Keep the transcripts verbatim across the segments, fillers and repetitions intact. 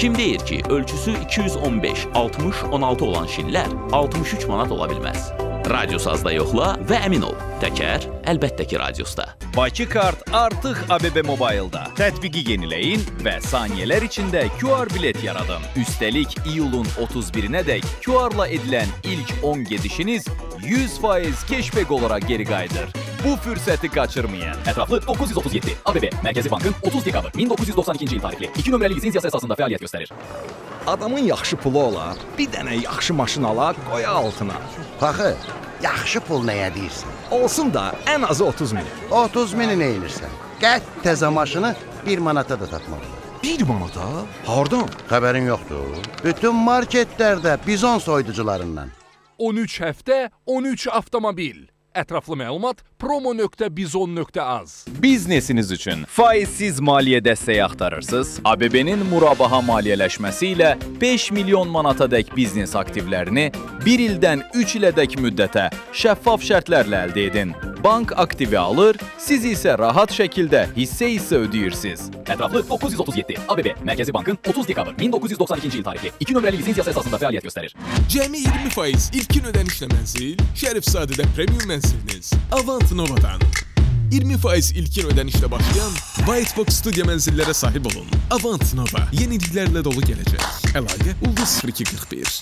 Kim deyir ki, ölçüsü iki yüz on beş altmış on altı olan şinlər altmış üç manat ola bilməz? Radiosazda yoxla və əmin ol, təkər əlbəttə ki radiosda. Bakı Kart artıq A B B Mobile'da. Tətbiqi yeniləyin və saniyələr içində Q R bilet yaradın. Üstəlik iyulun otuz birinə dək Q R-la edilən ilk on gedişiniz yüz faiz cashback olaraq geri qayıdır. Bu fürsəti qaçırmayın. Ətraflı doqquz yüz otuz yeddi A B B Mərkəzi Bankın otuz dekabr min doqquz yüz doxsan ikinci il tarixli iki nömrəli lisenziyası əsasında fəaliyyət göstərir. Adamın yaxşı pulu olar, bir dənə yaxşı maşın alar, qoya altına. Paxı, yaxşı pul nəyə deyirsən? Olsun da ən azı otuz min. otuz mini nə edirsən? Qət təzə maşını bir manata da tapmaq. Bir manata? Hardan? Xəbərin yoxdur. Bütün marketlərdə bizon soyuducularından. on üç həftə, on üç avtomobil. Ətraflı məlumat promo nöqtə bizon nöqtə az. Biznesiniz üçün faizsiz maliyyə dəstəyi axtarırsınız? A B B-nin murabaha maliyyələşməsi ilə beş milyon manata dək biznes aktivlərini bir ildən üç ilədək müddətə şəffaf şərtlərlə əldə edin. Bank aktivi alır, siz isə rahat şəkildə hissə-hissə ödəyirsiniz. Ətraflı doqquz yüz otuz yeddi A B B Mərkəzi Bankın otuz dekabr min doqquz yüz doxsan ikinci il tarixli iki nömrəli lisenziyası əsasında fəaliyyət göstərir. Cəmi iyirmi faiz ilkin ödənişlə mənzil, Şərifzadədə premium mənziliniz Avant Nova'dan. iyirmi faiz ilkin ödənişlə başlayan Whitebox studiya mənzillərə sahib olun. Avant Nova, yeniliklərlə dolu gələcək. Əlaqə Ulduz sıfır iki qırx bir.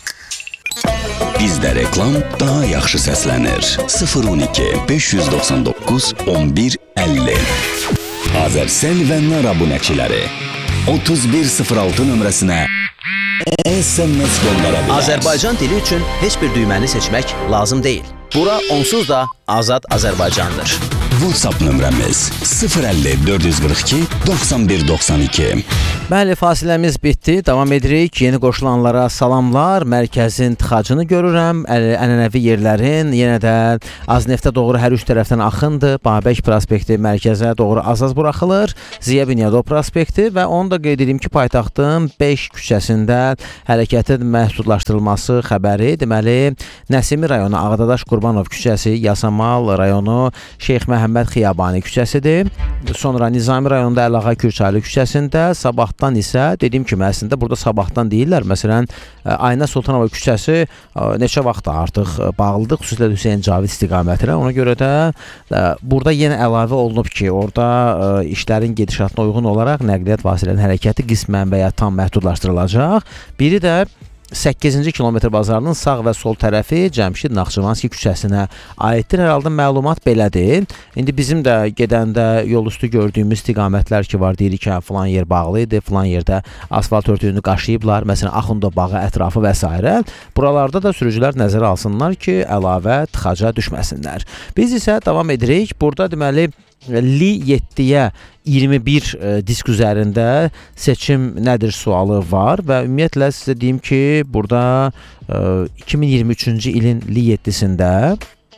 Bizdə reklam daha yaxşı səslənir. sıfır on iki beş yüz doxsan doqquz on bir əlli. Azərsəl və Nar abunəçiləri otuz bir sıfır altı nömrəsinə S M S göndərə bilər. Azərbaycan dili üçün heç bir düyməni seçmək lazım deyil. Bura onsuz da Azad Azərbaycandır. WhatsApp nömrəmiz sıfır əlli dörd yüz qırx iki doxsan bir doxsan iki. Bəli, fasiləmiz bitdi. Davam edirik. Yeni qoşulanlara salamlar. Mərkəzin tıxacını görürəm. Ənənəvi yerlərin yenə də Azneftə doğru hər üç tərəfdən axındır. Babək prospekti mərkəzə doğru az-az buraxılır. Ziya Bünyadov prospekti və onu da qeyd edeyim ki, paytaxtın beş küçəsində hərəkətin məhdudlaşdırılması xəbəri, deməli, Nəsimi rayonu Ağdadaş Qurbanov küçəsi, Yasamal rayonu Şeyx Məhəmməd Xiyabani küçəsidir. Sonra Nizami rayonunda Əlağa Kürçaylı küçəsində, sabahdan isə dediyim kimi əslində burada sabahdan deyirlər. Məsələn, Ayna Sultanova küçəsi neçə vaxt artıq bağlıdır, xüsusilə Hüseyn Cavid istiqamətinə. Ona görə də burada yenə əlavə olunub ki, orada işlərin gedişatına uyğun olaraq nəqliyyat vasitələrinin hərəkəti qismən və ya tam məhdudlaşdırılacaq. Biri də səkkizinci kilometr bazarının sağ və sol tərəfi Cəmşid Naxçıvanski küçəsinə aiddir. Hər halda məlumat belədir. İndi bizim də gedəndə yol üstü gördüyümüz istiqamətlər ki var, deyirik ki, filan yer bağlı idi, filan yerdə asfalt örtüyünü qaşıyıblar, məsələn, Axundov bağı ətrafı və s. Buralarda da sürücülər nəzərə alsınlar ki, əlavə tıxaca düşməsinlər. Biz isə davam edirik. Burada deməli Li yeddiyə iyirmi bir disk üzərində seçim nədir sualı var və ümumiyyətlə sizə deyim ki, burada iki min iyirmi üçüncü ilin Li yeddisində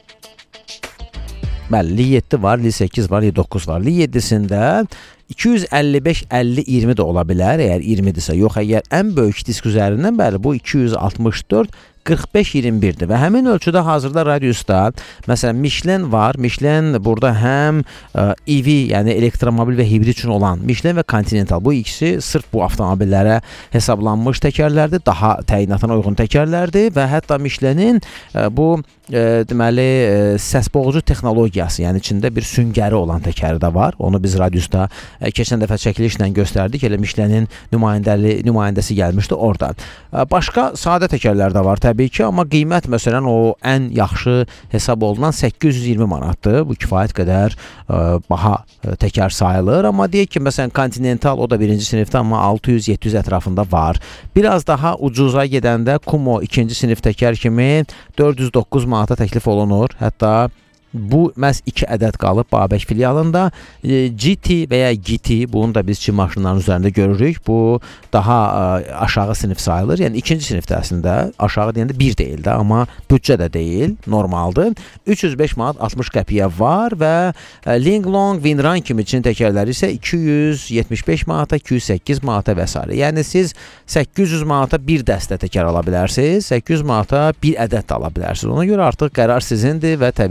bəli, Li yeddi var, Li səkkiz var, Li doqquz var. Li yeddisində iki yüz əlli beş əlli iyirmi də ola bilər, əgər iyirmidirsə. Yox, əgər ən böyük disk üzərindən, bəli, bu iki yüz altmış dörd qırx beş iyirmi birdir və həmin ölçüdə hazırda radiusda məsələn Michelin var. Michelin burada həm E V, yəni elektromobil və hibrid üçün olan Michelin və Continental, bu ikisi sırf bu avtomobillərə hesablanmış təkərlərdir, daha təyinatına uyğun təkərlərdir və hətta Michelinin bu e, deməli e, səs boğucu texnologiyası, yəni içində bir süngəri olan təkəri də var. Onu biz radiusda e, keçən dəfə çəkilişlə göstərdik. Elə Michelinin nümayəndəli nümayəndəsi gəlmişdi orada. E, başqa sadə təkərlər də var təbii ki, amma qiymət məsələn o ən yaxşı hesab olunan səkkiz yüz iyirmi manatdır. Bu kifayət qədər ə, baha ə, təkər sayılır, amma deyək ki, məsələn Continental o da birinci sinifdə, amma altı yüz yeddi yüz ətrafında var. Biraz daha ucuza gedəndə Kumo ikinci sinif təkər kimi dörd yüz doqquz manata təklif olunur. Hətta bu məhz iki ədəd qalıb Babək filialında. G T və ya G T, bunu da biz Çin maşınlarının üzərində görürük. Bu daha ə, aşağı sinif sayılır. Yəni ikinci sinifdə əslində, aşağı deyəndə bir deyil də, amma büdcə də deyil, normaldır. üç yüz beş manat altmış qəpiyə var və ə, Linglong, Winran kimi Çin təkərləri isə iki yüz yetmiş beş manata, iki yüz səkkiz manata və s. Yəni siz səkkiz yüz manata bir dəstə təkər ala bilərsiniz, səkkiz yüz manata bir ədəd də ala bilərsiniz. Ona görə artıq qərar sizindir və təbii ki,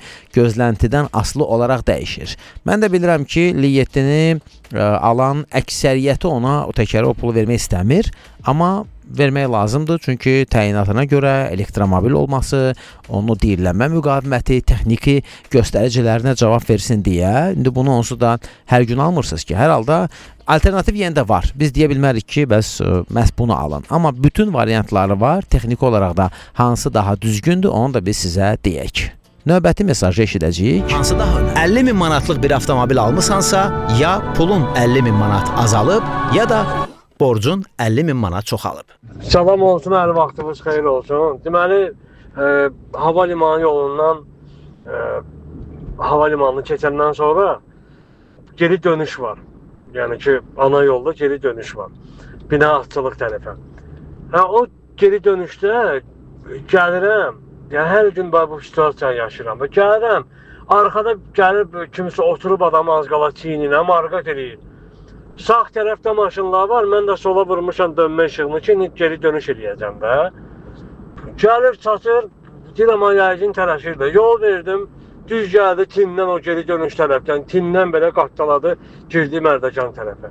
gözləntidən asılı olaraq dəyişir. Mən də bilirəm ki, Li yeddini alan əksəriyyəti ona o təkərə o pulu vermək istəmir, amma vermək lazımdır, çünki təyinatına görə elektromobil olması, onu deyirlənmə müqaviməti, texniki göstəricilərinə cavab versin deyə. İndi bunu onsuz da hər gün almırsınız ki, hər halda alternativ yenə də var. Biz deyə bilmərik ki, bəs məhz bunu alın. Amma bütün variantları var, texniki olaraq da hansı daha düzgündür, onu da biz sizə deyək. Növbəti mesajı eşidəcəyik. Hansı daha önəm? əlli min manatlıq bir avtomobil almısansa, ya pulun əlli min manat azalıb, ya da borcun əlli min manat çoxalıb. Salam olsun, hər vaxtınız xeyir olsun. Deməli, e, hava limanı yolundan e, hava limanını keçəndən sonra geri dönüş var. Yəni ki, ana yolda geri dönüş var. Bina atçılıq tərəfə. Hə, o geri dönüşdə gəlirəm, yəni hər gün bu situasiyanı yaşayıram. Və gəlirəm, arxada gəlib kimsə oturub adamı az qala çiyninə marqat eləyir. Sağ tərəfdə maşınlar var, mən də sola vurmuşam dönmə işığını ki, geri dönüş eləyəcəm də. Gəlir, çatır, deyirəm, yəqin tələşir də. Yol verdim, düz gəldi Tindən o geri dönüş tərəfdən, Tindən belə qattaladı, girdi Mərdəkan tərəfə.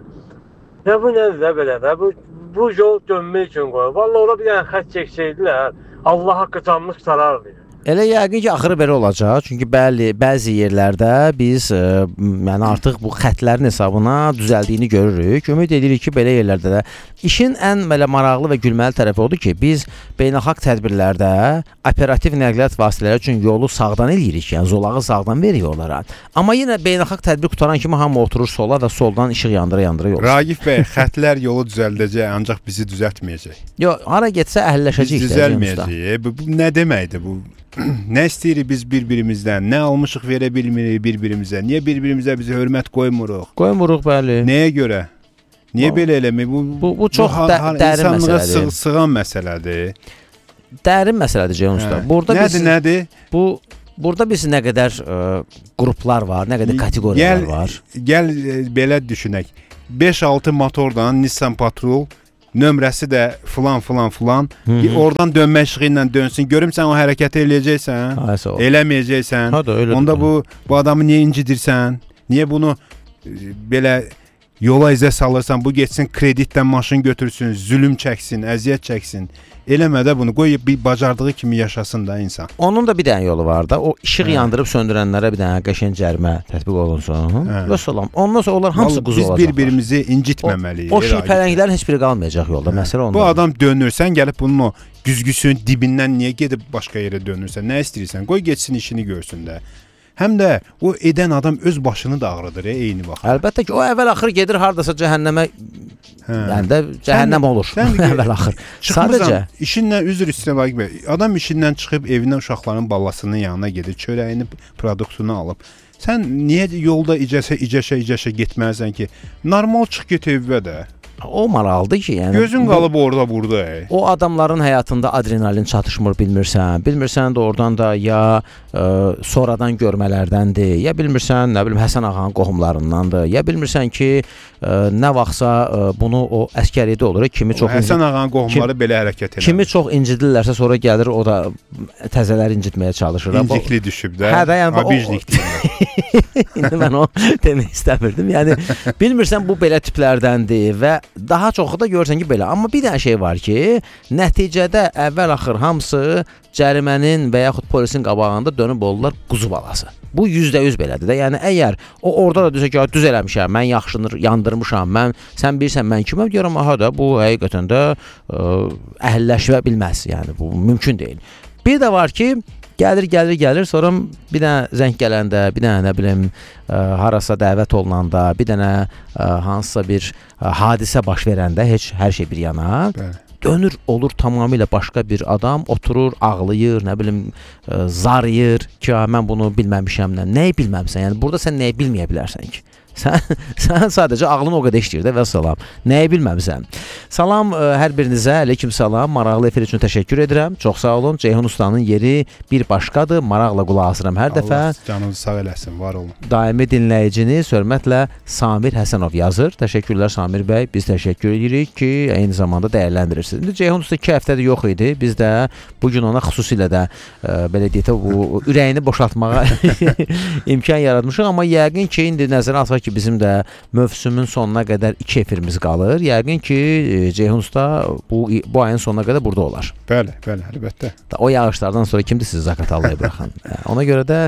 Ya bu nədir də belə də, bu, bu yol dönmək üçün qoyur. Vallahi ora bir dənə xət çəksəydilər, Allah haqqı canını qurtarardı. Elə yəqin ki, axırı belə olacaq. Çünki bəli, bəzi yerlərdə biz e, yəni artıq bu xətlərin hesabına düzəldiyini görürük. Ümid edirik ki, belə yerlərdə də işin ən belə maraqlı və gülməli tərəfi odur ki, biz beynəlxalq tədbirlərdə operativ nəqliyyat vasitələri üçün yolu sağdan eləyirik, yəni zolağı sağdan veririk onlara. Amma yenə beynəlxalq tədbir qutaran kimi hamı oturur sola və soldan işıq yandıra-yandıra yol. Ragif bəy, xətlər yolu düzəldəcək, ancaq bizi düzəltməyəcək. Yox, hara getsə əhəlləşəcəyik. Biz düzəlməyəcəyik. Bu, bu nə deməkdir bu? Nə istəyirik biz bir-birimizdən? Nə almışıq verə bilmirik bir-birimizə? Niyə bir-birimizə bizi hörmət qoymuruq? Qoymuruq, bəli. Nəyə görə? Niyə bu, belə eləmir? Bu, bu, bu çox bu, də, dərin məsələdir. Sığ, sığan məsələdir. Dərin məsələdir Ceyhun usta. Burada nədir, biz, nədir? Bu, burada biz nə qədər ə, qruplar var, nə qədər kateqoriyalar gəl, var. Gəl belə düşünək. beş altı motordan Nissan Patrol, nömrəsi də filan filan filan. Hı -hı. Oradan dönmə işığı ilə dönsün. Görüm sən o hərəkəti eləyəcəksən, Aysa, eləməyəcəksən. Ha, da, onda bu bu adamı niyə incidirsən? Niyə bunu e, belə yola izə salırsan? Bu getsin kreditdən maşın götürsün, zülüm çəksin, əziyyət çəksin. Eləmədə bunu qoy bir bacardığı kimi yaşasın da insan. Onun da bir dənə yolu var da. O işıq hə. yandırıb söndürənlərə bir dənə qəşəng cərimə tətbiq olunsun. Hə. Və salam. Ondan sonra onlar hamısı quzu olacaqlar. Biz bir-birimizi incitməməliyik. O, o şirpələnglərin heç biri qalmayacaq yolda. Hə. Məsələ ondan. Bu adam dönür, sən gəlib bunun o güzgüsünün dibindən niyə gedib başqa yerə dönürsən? Nə istəyirsən? Qoy getsin işini görsün də. Həm də o edən adam öz başını da ağrıdır, e, eyni vaxt. Əlbəttə ki, o əvvəl-axır gedir hardasa cəhənnəmə. Hə. Yəni də cəhənnəm olur. Əvvəl-axır. Sadəcə işinlə üzr istəyirəm Vaqif bəy. Adam işindən çıxıb evindən uşaqların ballasının yanına gedir, çörəyini, produktunu alıb. Sən niyə yolda icəşə, icəşə, icəşə getməlisən ki? Normal çıx get evə də. O maraldır ki, yəni gözün qalıb orada burada. Ey. O adamların həyatında adrenalin çatışmır, bilmirsən. Bilmirsən də oradan da ya ə, sonradan görmələrdəndir, ya bilmirsən, nə bilim Həsən ağanın qohumlarındandır, ya bilmirsən ki, ə, nə vaxtsa ə, bunu o əskəriyyədə olur, kimi çox Həsən ağanın qohumları kim, belə hərəkət edir. Kimi çox incidirlərsə sonra gəlir o da təzələr incitməyə çalışır. İncikli bu, düşüb də. Hə də, yəni abijlikdir. İndi mən o demək istəmirdim. Yəni bilmirsən bu belə tiplərdəndir və daha çoxu da görürsən ki, belə. Amma bir dənə şey var ki, nəticədə əvvəl-axır hamısı cərimənin və yaxud polisin qabağında dönüb olurlar quzu balası. Bu yüzdə yüz belədir də. Yəni əgər o orada da desə ki, düz eləmişəm, mən yaxşınır, yandırmışam, mən sən bilirsən mən kiməm deyirəm, aha da bu həqiqətən də ə, əhəlləşmə bilməz. Yəni bu mümkün deyil. Bir də var ki, gəlir, gəlir, gəlir, sonra bir dənə zəng gələndə, bir dənə nə bilim ə, harasa dəvət olunanda, bir dənə ə, hansısa bir ə, hadisə baş verəndə heç hər şey bir yana. Bəli. Dönür, olur tamamilə başqa bir adam, oturur, ağlayır, nə bilim ə, zarıyır ki, mən bunu bilməmişəm, nə, nəyi bilməmsən? Yəni burada sən nəyi bilməyə bilərsən ki? Sən, sən sadəcə ağlın o qədər işləyir də və salam. Nəyi bilməmsən? Salam ə, hər birinizə, aleyküm salam. Maraqlı efir üçün təşəkkür edirəm. Çox sağ olun. Ceyhun ustanın yeri bir başqadır. Maraqla qulaq asıram hər dəfə. Allah canınızı sağ eləsin, var olun. Daimi dinləyiciniz hörmətlə Samir Həsənov yazır. Təşəkkürlər Samir bəy. Biz təşəkkür edirik ki, eyni zamanda dəyərləndirirsiniz. İndi Ceyhun usta iki həftədir yox idi. Biz də bu gün ona xüsusilə də ə, belə deyək də bu ürəyini boşaltmağa imkan yaratmışıq, amma yəqin ki, indi nəzərə alsaq ki, bizim də mövsümün sonuna qədər iki efirimiz qalır. Yəqin ki, Ceyhun usta bu bu ayın sonuna qədər burada olar. Bəli, bəli, əlbəttə. O yağışlardan sonra kimdir sizi Zaqatalaya buraxan? Ona görə də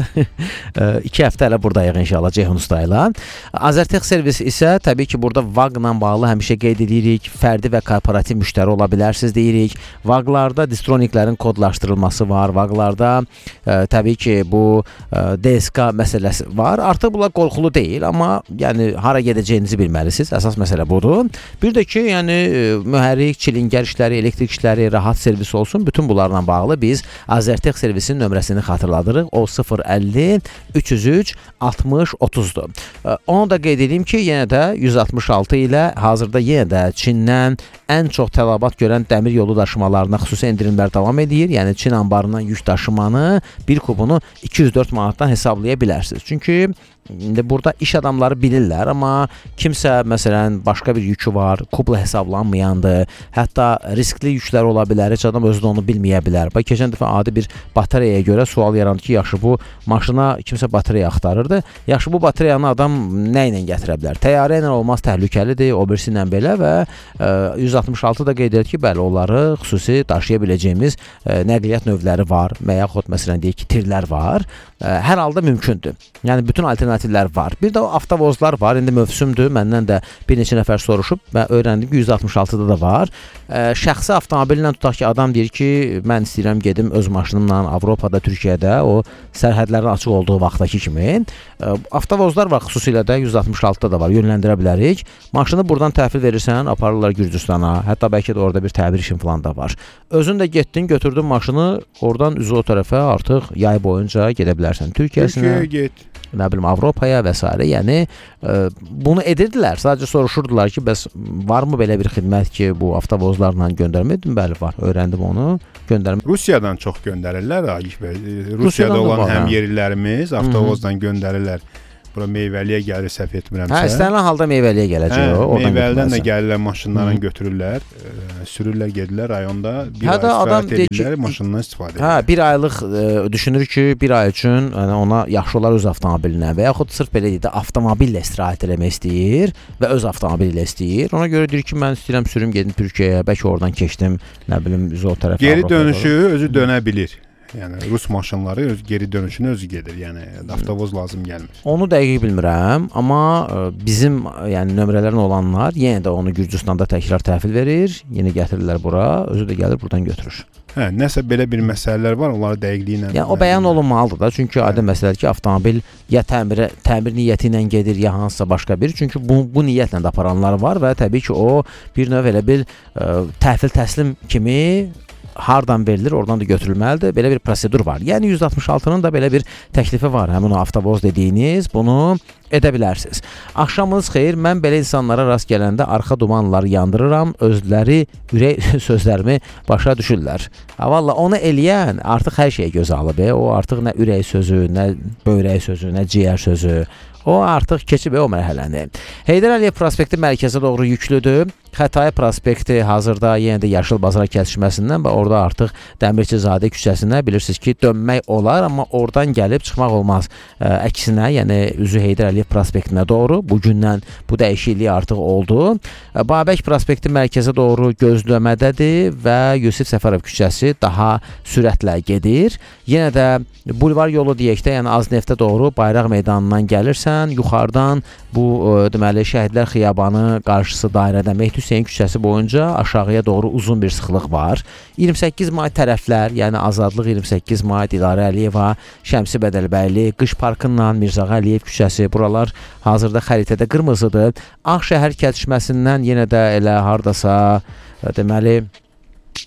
iki həftə hələ buradayıq inşallah Ceyhun usta ilə. Azərtex servis isə təbii ki, burada V A Q-la bağlı həmişə qeyd edirik. Fərdi və korporativ müştəri ola bilərsiniz deyirik. V A Q-larda distroniklərin kodlaşdırılması var. V A Q-larda ə, təbii ki, bu ə, D S K məsələsi var. Artıq bunlar qorxulu deyil, amma yəni hara gedəcəyinizi bilməlisiniz. Əsas məsələ budur. Bir də ki, yəni mühərrik, çilingər işləri, elektrik işləri, rahat servis olsun. Bütün bunlarla bağlı biz Azərtex servisinin nömrəsini xatırladırıq. O sıfır əlli üç yüz üç altmış otuzdur. Onu da qeyd edeyim ki, yenə də yüz altmış altı ilə hazırda yenə də Çindən ən çox tələbat görən dəmir yolu daşımalarına xüsusi endirimlər davam edir. Yəni Çin anbarından yük daşımanı bir kubunu iki yüz dörd manatdan hesablaya bilərsiniz. Çünki İndi burada iş adamları bilirlər, amma kimsə məsələn başqa bir yükü var, kubla hesablanmayandır. Hətta riskli yüklər ola bilər, heç adam özü də onu bilməyə bilər. Bax keçən dəfə adi bir batareyaya görə sual yarandı ki, yaxşı bu maşına kimsə batareya axtarırdı. Yaxşı bu batareyanı adam nə ilə gətirə bilər? Təyyarə ilə olmaz, təhlükəlidir, o birisi ilə belə və ə, yüz altmış altı da qeyd edir ki, bəli onları xüsusi daşıya biləcəyimiz ə, nəqliyyat növləri var və yaxud məsələn deyək ki, tirlər var. Ə, hər halda mümkündür. Yəni bütün alternativlər var. Bir də o avtovozlar var. İndi mövsümdür. Məndən də bir neçə nəfər soruşub və öyrəndim ki, yüz altmış altıda da var. Ə, şəxsi avtomobillə tutaq ki, adam deyir ki, mən istəyirəm gedim öz maşınımla Avropada, Türkiyədə o sərhədlərin açıq olduğu vaxtdakı kimi. Ə, avtovozlar var, xüsusilə də yüz altmış altıda da var. Yönləndirə bilərik. Maşını buradan təhvil verirsən, aparırlar Gürcüstana. Hətta bəlkə də orada bir təbir işin falan da var. Özün də getdin, götürdün maşını, oradan üzü o tərəfə artıq yay boyunca gedə bilərsən. Türkiyəsinə. Türkiyəyə get. Nə bilim Avropaya və s. Yəni ə, bunu edirdilər. Sadəcə soruşurdular ki, bəs varmı belə bir xidmət ki, bu avtovozlarla göndərmə edim? Bəli var. Öyrəndim onu. Göndərmə. Rusiyadan çox göndərirlər. Rusiyada olan həm yerlilərimiz avtovozla göndərirlər. Bura meyvəliyə gəlir, səhv etmirəmsə. Hə, istənilən halda meyvəliyə gələcək hə, o. Meyvəlidən də gəlirlər, maşınlarını götürürlər, ə, sürürlər, gedirlər rayonda, bir hə, ay istirahət edirlər, maşından istifadə edirlər. Hə, bir aylıq ə, düşünür ki, bir ay üçün yəni, ona yaxşı olar öz avtomobilinə və yaxud sırf belə deyək də avtomobillə istirahət eləmək istəyir və öz avtomobili ilə istəyir. Ona görə deyir ki, mən istəyirəm sürüm gedim Türkiyəyə, bəlkə oradan keçdim, nə bilim, üzü o tərəfə. Geri dönüşü özü dönə bilir. Yəni Rus maşınları öz geri dönüşünə özü gedir. Yəni avtovoz lazım gəlmir. Onu dəqiq bilmirəm, amma ə, bizim yəni nömrələrin olanlar yenə də onu Gürcüstanda təkrar təhvil verir, yenə gətirirlər bura, özü də gəlir buradan götürür. Hə, nəsə belə bir məsələlər var, onları dəqiqliyi ilə. Yəni o bəyan olunmalıdır da, çünki adi məsələdir ki, avtomobil ya təmirə, təmir niyyəti ilə gedir, ya hansısa başqa biri, çünki bu bu niyyətlə də aparanlar var və təbii ki, o bir növ elə bir ə, təhvil təslim kimi hardan verilir, oradan da götürülməlidir. Belə bir prosedur var. Yəni yüz altmış altının da belə bir təklifi var. Həmin o avtovoz dediyiniz, bunu edə bilərsiniz. Axşamınız xeyir. Mən belə insanlara rast gələndə arxa dumanları yandırıram. Özləri ürək sözlərimi başa düşürlər. Ha valla onu eləyən artıq hər şeyə göz alıb. E. O artıq nə ürək sözü, nə böyrək sözü, nə ciyər sözü. O artıq keçib o mərhələni. Heydər Əliyev prospekti mərkəzə doğru yüklüdür. Xətai prospekti hazırda yenə də Yaşıl Bazar kəsişməsindən və orada artıq Dəmirçizadə küçəsinə bilirsiniz ki, dönmək olar, amma oradan gəlib çıxmaq olmaz. Ə, əksinə, yəni üzü Heydər Əliyev prospektinə doğru bu gündən bu dəyişiklik artıq oldu. Ə, Babək prospekti mərkəzə doğru gözləmədədir və Yusif Səfərov küçəsi daha sürətlə gedir. Yenə də bulvar yolu deyək də, yəni Azneftə doğru Bayraq meydanından gəlirsən, yuxarıdan bu ə, deməli Şəhidlər Xiyabanı qarşısı dairədə Mehdi Hüseyn küçəsi boyunca aşağıya doğru uzun bir sıxlıq var. iyirmi səkkiz may tərəflər, yəni Azadlıq iyirmi səkkiz may, Dilarə Əliyeva, Şəmsi Bədəlbəyli, Qış Parkından Mirzəğa Əliyev küçəsi, buralar hazırda xəritədə qırmızıdır. Ağşəhər kəsişməsindən yenə də elə hardasa deməli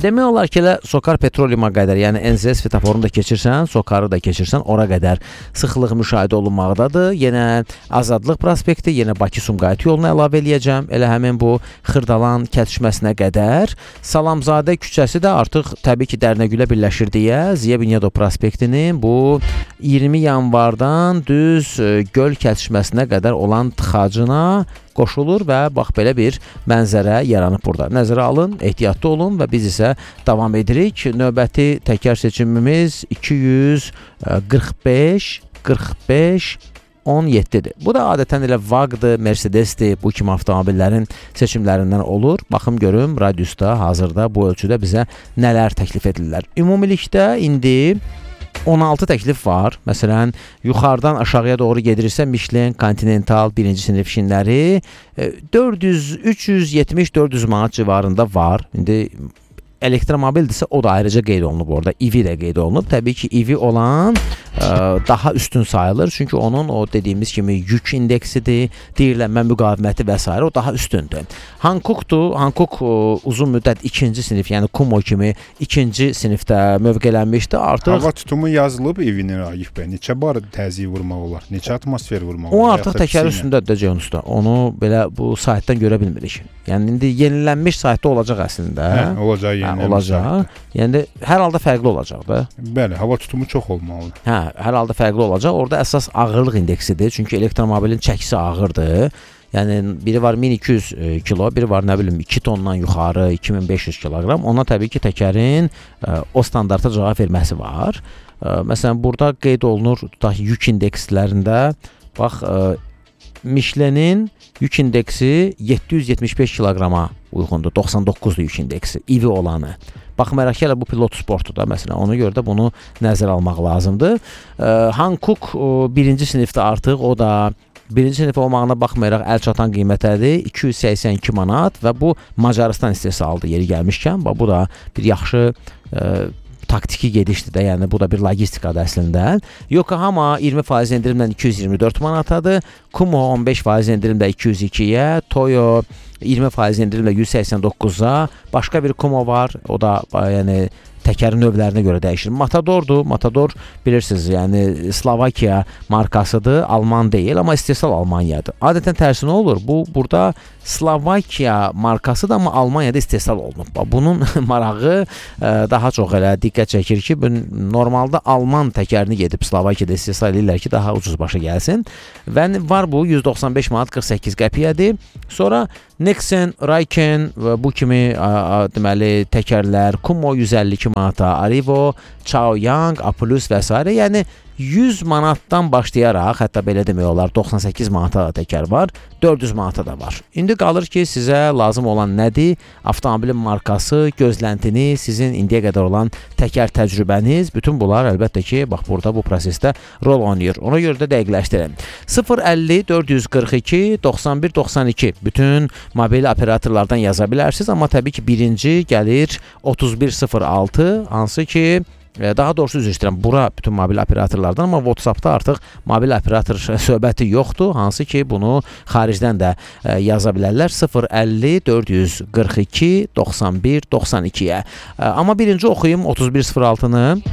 Demək olar ki, elə Sokar Petroleuma qədər, yəni N Z S svetoforunu da keçirsən, Sokarı da keçirsən, ora qədər sıxlıq müşahidə olunmaqdadır. Yenə Azadlıq prospekti, yenə Bakı-Sumqayıt yolunu əlavə eləyəcəm. Elə həmin bu Xırdalan kəsişməsinə qədər. Salamzadə küçəsi də artıq təbii ki, Dərnəgülə birləşir deyə Ziya Bünyadov prospektinin bu iyirmi yanvardan düz göl kəsişməsinə qədər olan tıxacına qoşulur və bax belə bir mənzərə yaranıb burada. Nəzərə alın, ehtiyatlı olun və biz isə davam edirik. Növbəti təkər seçimimiz iki yüz qırx beş qırx beş on yeddidir. Bu da adətən elə Vaqdır, Mercedesdir, bu kimi avtomobillərin seçimlərindən olur. Baxım görüm, radiusda hazırda bu ölçüdə bizə nələr təklif edirlər. Ümumilikdə indi on altı təklif var. Məsələn, yuxarıdan aşağıya doğru gedirsə Michelin, Continental, birinci sinif şinləri dörd yüz üç yüz yetmiş dörd yüz manat civarında var. İndi elektromobildirsə o da ayrıca qeyd olunub orada. İ V də qeyd olunub. Təbii ki, İ V olan ə, daha üstün sayılır. Çünki onun o dediyimiz kimi yük indeksidir, deyirlənmə müqaviməti və s. o daha üstündür. Hankukdur. Hankuk ə, uzun müddət ikinci sinif, yəni Kumo kimi ikinci sinifdə mövqələnmişdi. Artıq hava tutumu yazılıb İ V-nin Raif bəy. Neçə bar təzyiq vurmaq olar? Neçə atmosfer vurmaq olar? O artıq təkər üstündədir Ceyhunusda. Onu belə bu saytdan görə bilmirik. Yəni indi yenilənmiş saytda olacaq əslində. Hə, olacaq yəni. Hə, olacaq. Yəni hər halda fərqli olacaq da. Bəli, hava tutumu çox olmalıdır. Hə, hər halda fərqli olacaq. Orada əsas ağırlıq indeksidir. Çünki elektromobilin çəkisi ağırdır. Yəni biri var min iki yüz kilo, biri var nə bilim iki tondan yuxarı iki min beş yüz kiloqram. Ona təbii ki, təkərin ə, o standarta cavab verməsi var. Ə, məsələn, burada qeyd olunur tutaq yük indekslərində bax ə, Michelin'in yük indeksi yeddi yüz yetmiş beş kiloqrama uyğundur. doxsan doqquzdur yük indeksi. İ V olanı. Baxmayaraq ki, bu pilot sportu da məsələn, ona görə də bunu nəzərə almaq lazımdır. Ə, Hankuk birinci sinifdə artıq o da birinci sinif olmağına baxmayaraq əl çatan qiymətədir. iki yüz səksən iki manat və bu Macarıstan istehsalıdır yeri gəlmişkən. Bu da bir yaxşı ə, taktiki gedişdir də, yəni bu da bir logistikadır əslində. Yokohama iyirmi faiz endirimlə iki yüz iyirmi dörd manatadır. Kumo on beş faiz endirimlə iki yüz ikiyə, Toyo iyirmi faiz endirimlə yüz səksən doqquza, başqa bir Kumo var, o da yəni təkərin növlərinə görə dəyişir. Matadordur. Matador bilirsiniz, yəni Slovakiya markasıdır, Alman deyil, amma istehsal Almaniyadır. Adətən tərsi nə olur? Bu burada Slovakiya markasıdır, amma Almaniyada istehsal olunub. Bunun marağı ə, daha çox elə diqqət çəkir ki, normalda Alman təkərini gedib Slovakiyada istehsal edirlər ki, daha ucuz başa gəlsin. Və var bu yüz doxsan beş manat qırx səkkiz qəpiyyədir. Sonra Nexen, Raiken və bu kimi ə, ə, deməli təkərlər, Kumo yüz əlli iki manata, Arrivo, Chaoyang, Apulus və s. Yəni yüz manatdan başlayaraq, hətta belə demək olar, doxsan səkkiz manata da təkər var, dörd yüz manata da var. İndi qalır ki, sizə lazım olan nədir? Avtomobilin markası, gözləntini, sizin indiyə qədər olan təkər təcrübəniz, bütün bunlar əlbəttə ki, bax burada bu prosesdə rol oynayır. Ona görə də dəqiqləşdirin. sıfır əlli dörd yüz qırx iki doxsan bir doxsan iki bütün mobil operatorlardan yaza bilərsiniz, amma təbii ki, birinci gəlir otuz bir sıfır altı, hansı ki, daha doğrusu üzr istəyirəm, bura bütün mobil operatorlardan, amma WhatsApp-da artıq mobil operator söhbəti yoxdur, hansı ki, bunu xaricdən də yaza bilərlər sıfır əlli dörd yüz qırx iki doxsan bir doxsan ikiyə. Amma birinci oxuyum otuz bir sıfır altını.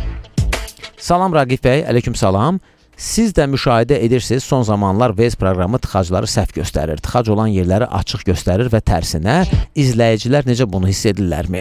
Salam Raqif bəy, aleyküm salam. Siz də müşahidə edirsiniz, son zamanlar Waze proqramı tıxacları səhv göstərir. Tıxac olan yerləri açıq göstərir və tərsinə izləyicilər necə bunu hiss edirlərmi?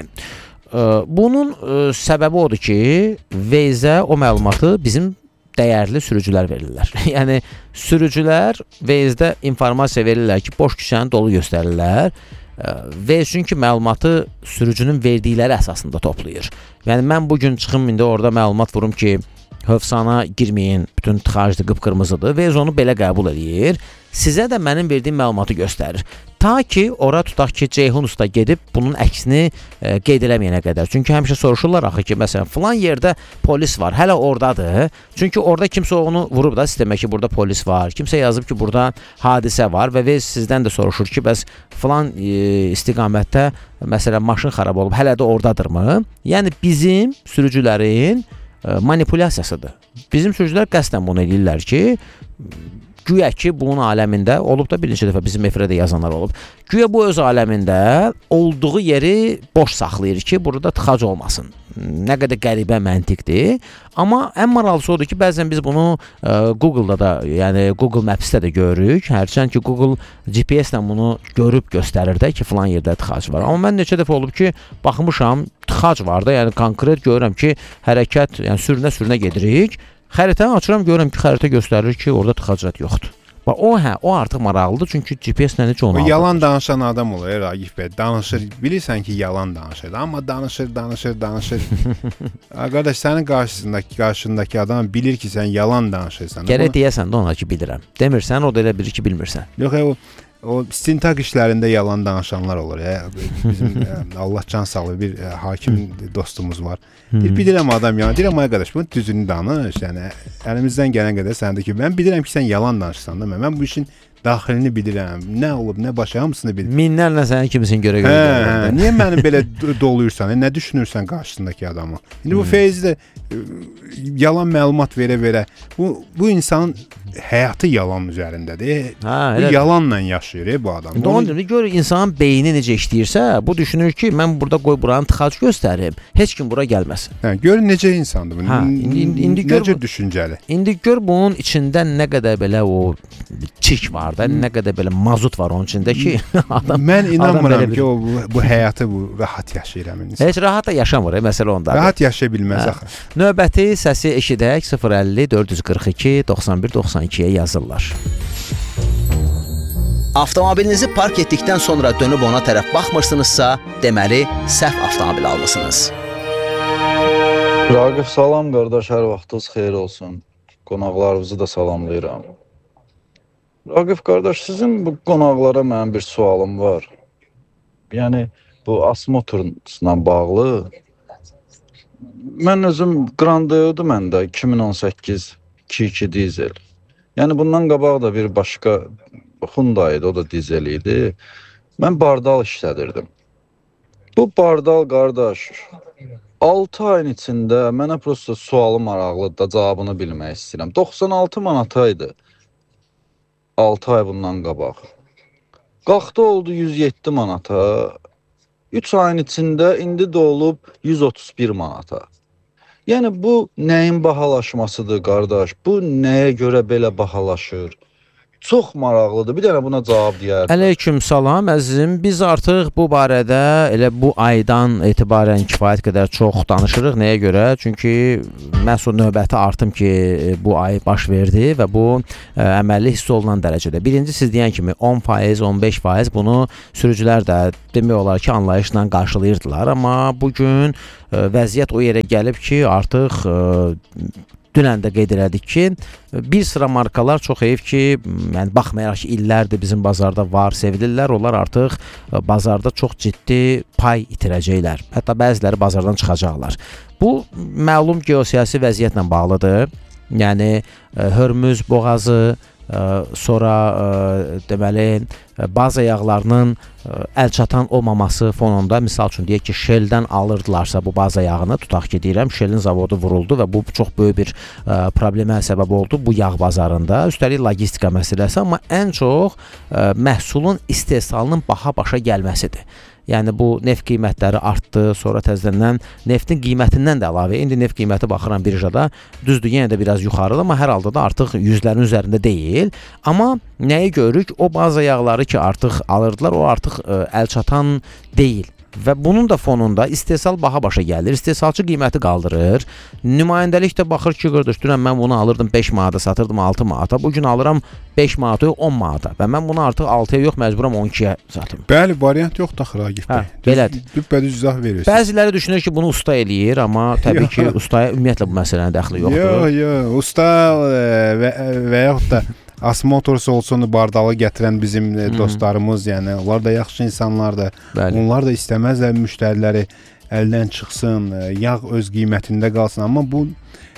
Bunun səbəbi odur ki, Waze-ə o məlumatı bizim dəyərli sürücülər verirlər. Yəni, sürücülər Waze-də informasiya verirlər ki, boş küçəni dolu göstərirlər. Waze çünki məlumatı sürücünün verdikləri əsasında toplayır. Yəni, mən bugün çıxım, indi orada məlumat vurum ki, Hövsana girməyin, bütün tıxacdır, qıpqırmızıdır. Waze onu belə qəbul edir. Sizə də mənim verdiyim məlumatı göstərir. Ta ki, ora tutaq ki, Ceyhun usta gedib bunun əksini e, qeyd eləməyənə qədər. Çünki həmişə soruşurlar axı ki, məsələn, filan yerdə polis var, hələ oradadır. Çünki orada kimsə onu vurub da sistemə ki, burada polis var. Kimsə yazıb ki, burada hadisə var və Waze sizdən də soruşur ki, bəs filan e, istiqamətdə, məsələn, maşın xarab olub, hələ də oradadırmı? Yəni, bizim sürücülərin manipulyasiyasıdır. Bizim sürücülər qəsdən bunu edirlər ki, güya ki bunun aləmində olub da bir neçə dəfə bizim efirdə yazanlar olub. Güya bu öz aləmində olduğu yeri boş saxlayır ki, burada tıxac olmasın. Nə qədər qəribə məntiqdir. Amma ən maraqlısı odur ki, bəzən biz bunu ə, Google-da da, yəni Google Maps-də də görürük. Hərçənd ki, Google G P S-lə bunu görüb göstərir də ki, filan yerdə tıxac var. Amma mən neçə dəfə olub ki, baxmışam, tıxac var da, yəni konkret görürəm ki, hərəkət, yəni sürünə-sürünə gedirik. Xəritəni açıram, görürəm ki, xəritə göstərir ki, orada tıxac yoxdur. Bax, o, hə, o artıq maraqlıdır, çünki G P S-lə necə onu alır? Yalan danışan adam olur, Ragif bəy. Danışır, bilirsən ki, yalan danışır. Amma danışır, danışır, danışır. Qardaş, sənin qarşısındakı, qarşındakı adam bilir ki, sən yalan danışırsan. Gərək deyəsən də ona ki, bilirəm. Demirsən, o da elə bilir ki, bilmirsən. Yox, o, o istintaq işlərində yalan danışanlar olur. Bizim Allah can sağlığı bir hakim dostumuz var. Bir bilirəm adam yalan. Deyirəm, ay qardaş, bunu düzünü danış. Yəni, əlimizdən gələn qədər səndə ki, mən bilirəm ki, sən yalan danışsan da, mən bu işin daxilini bilirəm. Nə olub, nə başa, hamısını bilirəm. Minlərlə sənin kimisin görə görə hə, niyə məni belə doluyursan, nə düşünürsən qarşısındakı adamı? İndi bu Feyzi də yalan məlumat verə-verə, bu, bu insanın həyatı yalan üzərindədir. Hə, bu yalanla yaşayır bu adam. İndi onu deyim, gör insanın beyni necə işləyirsə, bu düşünür ki, mən burada qoy buranı tıxac göstərim, heç kim bura gəlməsin. Hə, gör necə insandır bu, hə, indi, indi, indi necə gör, düşüncəli. İndi gör bunun içində nə qədər belə o çik var da, nə qədər belə mazut var onun içində ki, adam... Mən inanmıram ki, o, bu, bu həyatı bu, rahat yaşayıram. Heç rahat da yaşamır, məsələ onda. Rahat yaşaya bilməz axı. Növbəti səsi eşidək sıfır əlli dörd yüz qırx iki doxsan bir doxsan ikiyə yazırlar. Avtomobilinizi park etdikdən sonra dönüb ona tərəf baxmırsınızsa, deməli, səhv avtomobil almısınız. Ragif, salam qardaş, hər vaxtınız xeyir olsun. Qonaqlarınızı da salamlayıram. Ragif qardaş, sizin bu qonaqlara mənim bir sualım var. Yəni, bu Asmotorla bağlı. Mən özüm Grandeo'du məndə, iki min on səkkiz iki iki dizel. Yəni, bundan qabaq da bir başqa Hyundai idi, o da dizel idi. Mən bardal işlədirdim. Bu bardal qardaş, altı ayın içində mənə prosto sualı maraqlıdır da, cavabını bilmək istəyirəm. doxsan altı manataydı. altı ay bundan qabaq. Qalxdı oldu yüz yeddi manata. üç ayın içində indi də olub yüz otuz bir manata. Yəni bu nəyin bahalaşmasıdır qardaş? Bu nəyə görə belə bahalaşır? Çox maraqlıdır. Bir dənə buna cavab deyərdim. Əleyküm salam əzizim. Biz artıq bu barədə elə bu aydan etibarən kifayət qədər çox danışırıq. Nəyə görə? Çünki məhz o növbəti artım ki bu ay baş verdi və bu ə, əməlli hiss olunan dərəcədə. Birinci siz deyən kimi on faiz, on beş faiz bunu sürücülər də demək olar ki anlayışla qarşılayırdılar. Amma bugün ə, vəziyyət o yerə gəlib ki artıq ə, dünən də qeyd elədik ki, bir sıra markalar çox heyif ki, yəni baxmayaraq ki, illərdir bizim bazarda var, sevilirlər, onlar artıq bazarda çox ciddi pay itirəcəklər. Hətta bəziləri bazardan çıxacaqlar. Bu, məlum geosiyasi vəziyyətlə bağlıdır. Yəni, Hörmüz boğazı, sonra deməli, baza yağlarının əlçatan olmaması fonunda, misal üçün deyək ki, Shell-dən alırdılarsa bu baza yağını, tutaq ki, deyirəm, Shell-in zavodu vuruldu və bu çox böyük bir ə, problemə səbəb oldu bu yağ bazarında. Üstəlik logistika məsələsi, amma ən çox ə, məhsulun istehsalının baha başa gəlməsidir. Yəni bu neft qiymətləri artdı, sonra təzədən neftin qiymətindən də əlavə. İndi neft qiyməti baxıram birjada, düzdür, yenə də biraz yuxarıdır, amma hər halda da artıq yüzlərin üzərində deyil. Amma nəyi görürük? O baza yağları ki artıq alırdılar, o artıq ə, əlçatan deyil. Və bunun da fonunda istehsal baha başa gəlir, istehsalçı qiyməti qaldırır, nümayəndəlik də baxır ki, qardaş, dünən mən bunu alırdım beş manata, satırdım altı manata, bugün alıram beş manata, on manata və mən bunu artıq altıya yox, məcburam on ikiyə satım. Bəli, variant yoxdur, Ragif bəy. Belədir. Düppədüz izah verirsiniz. Bəziləri düşünür ki, bunu usta eləyir, amma təbii ki, ustaya ümumiyyətlə bu məsələnin dəxli yoxdur. Yox, yox, usta və, və yaxud da Asmotors olsun, bardalı gətirən bizim Hı-hı. dostlarımız, yəni onlar da yaxşı insanlardır. Bəli. Onlar da istəməzlər müştəriləri əldən çıxsın, yağ öz qiymətində qalsın. Amma bu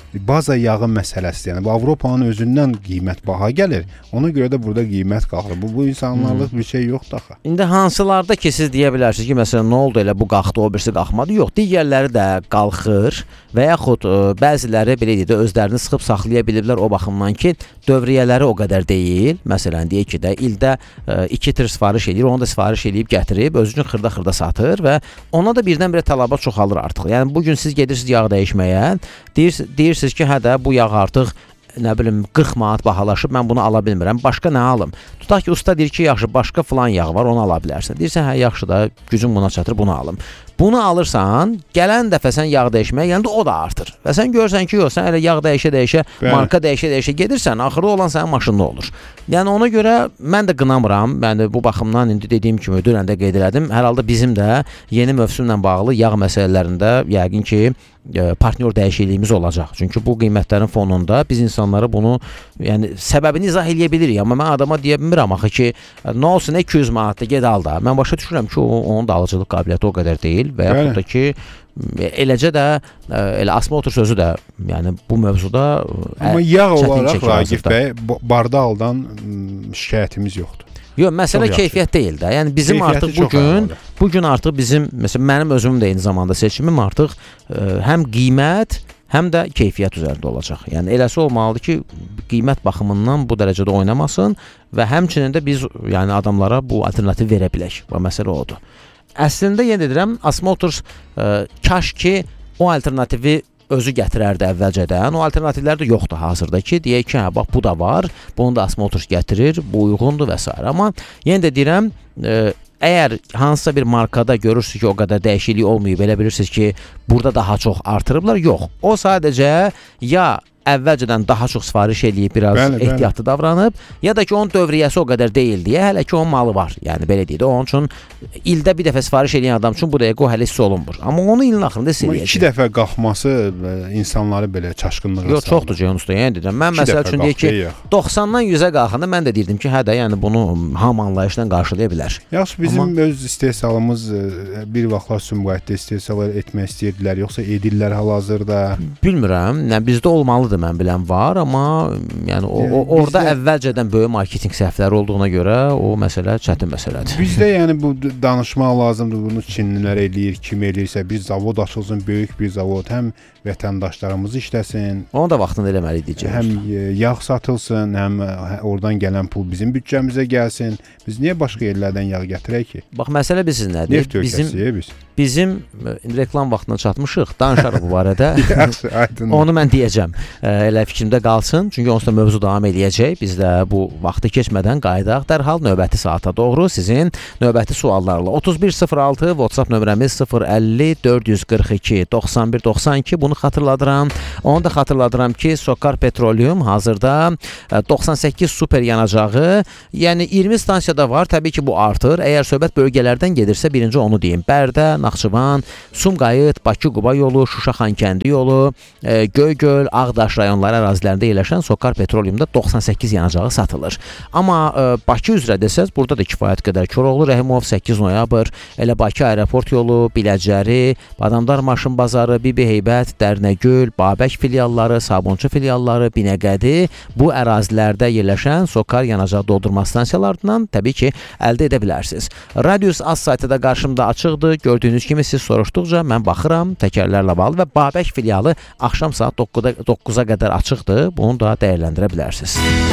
baza yağı məsələsi, yəni bu Avropanın özündən qiymət baha gəlir. Ona görə də burada qiymət qalxır. Bu bu insanlarlıq hmm. bir şey yoxdur axı. İndi hansılarda ki siz deyə bilərsiniz ki, məsələn, nə oldu elə bu qalxdı, o birisi qalxmadı? Yox, digərləri də qalxır və yaxud ə, bəziləri belə deyək də özlərini sıxıb saxlaya biliblər o baxımdan ki, dövriyyələri o qədər deyil. Məsələn, deyək ki də ildə iki tır sifariş edir, onu da sifariş edib gətirib özü üçün xırda-xırda satır və ona da birdən-birə tələbat çoxalır artıq. Yəni bu gün siz gedirsiniz yağ dəyişməyə, deyir, deyirsiniz ki, hə də bu yağ artıq nə bilim qırx manat bahalaşıb, mən bunu ala bilmirəm. Başqa nə alım? Tutaq ki, usta deyir ki, yaxşı, başqa filan yağ var, onu ala bilərsən. Deyirsən, hə, yaxşı da, gücüm buna çatır, bunu alım. Bunu alırsan, gələn dəfə sən yağ dəyişməyə gələndə o da artır. Və sən görürsən ki, yox, sən elə yağ dəyişə-dəyişə, marka dəyişə-dəyişə gedirsən, axırda olan sənin maşında olur. Yəni ona görə mən də qınamıram. Yəni bu baxımdan indi dediyim kimi dünən də qeyd elədim. Hər halda bizim də yeni mövsümlə bağlı yağ məsələlərində yəqin ki, partnyor dəyişikliyimiz olacaq. Çünki bu qiymətlərin fonunda biz insanlara bunu, yəni səbəbini izah eləyə bilirik. Amma mən adama deyə bilmirəm axı ki, nə olsun iki yüz manatda ged al da. Mən başa düşürəm ki, o, onun da alıcılıq qabiliyyəti o qədər deyil və yaxud da ki, eləcə də elə asma otur sözü də, yəni bu mövzuda amma yağ olaraq Ragif bəy barda aldan şikayətimiz yoxdur. Yox, məsələ keyfiyyət deyil də. Yəni bizim keyfiyyəti artıq bu gün, bu gün artıq bizim, məsələn mənim özümün də eyni zamanda seçimim artıq ə, həm qiymət, həm də keyfiyyət üzərində olacaq. Yəni eləsi olmalıdır ki, qiymət baxımından bu dərəcədə oynamasın və həmçinin də biz yəni adamlara bu alternativ verə bilək. Bu məsələ odur. Əslində yenə deyirəm, Asma Motors ə, kaş ki o alternativi özü gətirərdi əvvəlcədən. O alternativlər də yoxdur hazırda ki, deyək ki, hə, bax bu da var, bunu da Asma Motors gətirir, bu uyğundur və s. Amma yenə də deyirəm, ə, əgər hansısa bir markada görürsünüz ki, o qədər dəyişiklik olmayıb, elə bilirsiniz ki, burada daha çox artırıblar, yox. O sadəcə ya əvvəlcədən daha çox sifariş eləyib, biraz bəli, ehtiyatlı bəli. davranıb, ya da ki, onun dövriyyəsi o qədər deyil deyə, hələ ki, onun malı var. Yəni, belə deyil. Onun üçün ildə bir dəfə sifariş eləyən adam üçün bu dəqiqə o hələ hiss olunmur. Amma onu ilin axırında hiss eləyəcək. İki dəfə qalxması insanları belə çaşqınlığa salır. Yox, çoxdur Ceyhun usta. Yəni deyirəm, mən məsəl üçün deyək ki, doxsandan yüzə qalxanda mən də deyirdim ki, hə də, yəni bunu hamı anlayışla qarşılaya bilər. Yaxşı, bizim Amma... öz istehsalımız bir vaxtlar Sumqayıtda istehsal etmək istəyirdilər, yoxsa edirlər hal-hazırda? Bilmirəm. Yəni bizdə olmalıdır. Mən bilən var, amma yəni o, o orada bizdə, əvvəlcədən böyük marketinq səhvləri olduğuna görə o məsələ çətin məsələdir. Bizdə yəni bu danışmaq lazımdır. Bunu Çinlilər eləyir, kim eləyirsə, bir zavod açılsın, böyük bir zavod, həm vətəndaşlarımız işləsin. Onu da vaxtında eləməli deyəcək. Həm yağ satılsın, həm oradan gələn pul bizim büdcəmizə gəlsin. Biz niyə başqa yerlərdən yağ gətirək ki? Bax, məsələ bilirsiniz nədir? Neft ölkəsiyə biz. Bizim reklam vaxtına çatmışıq. Danışarıq bu barədə. Yaxşı, aydın. Onu mən deyəcəm. Elə fikrimdə qalsın. Çünki onsuz da mövzu davam eləyəcək. Biz də bu vaxtı keçmədən qayıdaq. Dərhal növbəti saata doğru sizin növbəti suallarla. otuz bir sıfır altı WhatsApp nömrəmiz sıfır əlli dörd yüz qırx iki doxsan bir doxsan iki. Bunu xatırladıram. Onu da xatırladıram ki, Sokar Petroleum hazırda doxsan səkkiz super yanacağı, yəni iyirmi stansiyada var. Təbii ki, bu artır. Əgər söhbət bölgələrdən gedirsə, birinci onu deyim. Bərdə, Naxçıvan, Sumqayıt, Bakı-Quba yolu, Şuşa-Xankəndi yolu, e, Göygöl, Ağdaş rayonları ərazilərində yerləşən Sokar Petroleumda doxsan səkkiz yanacağı satılır. Amma e, Bakı üzrə desəz, burada da kifayət qədər Koroğlu, Rəhimov, səkkiz noyabr, elə Bakı aeroport yolu, Biləcəri, Badamdar maşın bazarı, Bibi Heybət, Dərnəgül, Babək filialları, Sabunçu filialları, Binəqədi bu ərazilərdə yerləşən Sokar yanacağı doldurma stansiyalarından təbii ki, əldə edə bilərsiniz. Radius Az saytı da qarşımda açıqdır. Gördüyünüz kimi siz soruşduqca mən baxıram təkərlərlə bağlı və Babək filialı axşam saat doqquza qədər açıqdır. Bunu da dəyərləndirə bilərsiniz.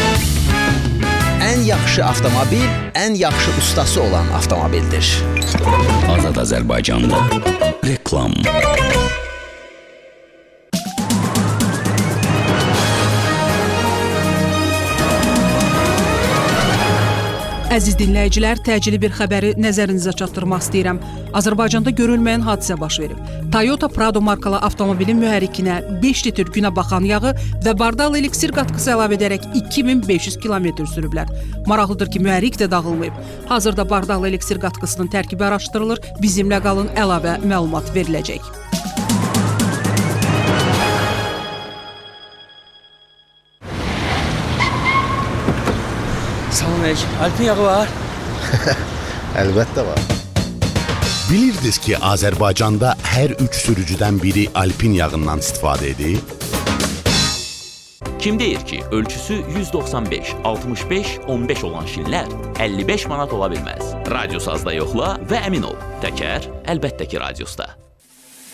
Ən yaxşı avtomobil, ən yaxşı ustası olan avtomobildir. Azad Azərbaycanda reklam. Əziz dinləyicilər, təcili bir xəbəri nəzərinizə çatdırmaq istəyirəm. Azərbaycanda görülməyən hadisə baş verib. Toyota Prado markalı avtomobilin mühərrikinə beş litr günə baxan yağı və bardal eliksir qatqısı əlavə edərək iki min beş yüz kilometr sürüblər. Maraqlıdır ki, mühərrik də dağılmayıb. Hazırda bardal eliksir qatqısının tərkibi araşdırılır. Bizimlə qalın, əlavə məlumat veriləcək. Salamünaleyküm. Alpin yağı var? Əlbəttə var. Bilirdiniz ki, Azərbaycanda hər üç sürücüdən biri Alpin yağından istifadə edir? Kim deyir ki, ölçüsü yüz doxsan beş, altmış beş, on beş olan şinlər əlli beş manat ola bilməz? Radiosazda yoxla və əmin ol, təkər əlbəttə ki, radiosda.